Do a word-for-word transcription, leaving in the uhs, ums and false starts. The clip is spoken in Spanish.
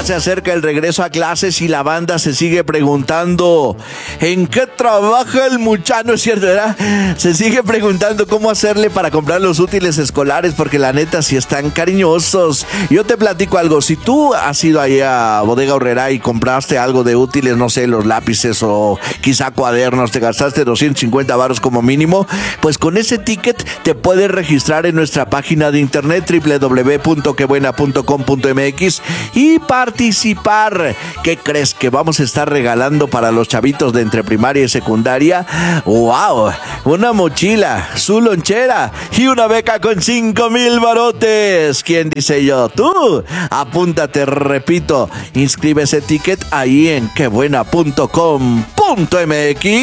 Ya se acerca el regreso a clases y la banda se sigue preguntando ¿en qué trabaja el muchacho? No es cierto, ¿verdad? Se sigue preguntando cómo hacerle para comprar los útiles escolares, porque la neta sí están cariñosos. Yo te platico algo, si tú has ido ahí a Bodega Aurrerá y compraste algo de útiles, no sé, los lápices o quizá cuadernos, te gastaste doscientos cincuenta varos como mínimo, pues con ese ticket te puedes registrar en nuestra página de internet doble u doble u doble u punto que buena punto com punto m x y participar. ¿Qué crees que vamos a estar regalando para los chavitos de entre primaria y secundaria? ¡Wow! Una mochila, su lonchera y una beca con cinco mil barotes. ¿Quién dice yo? ¡Tú! Apúntate, repito, inscribe ese ticket ahí en que buena punto com punto m x.